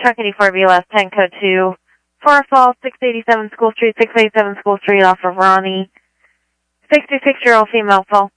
Truck 84BLS 10 code 2. For fall 687 School Street, 687 School Street off of Ronnie. 66-year-old female fall.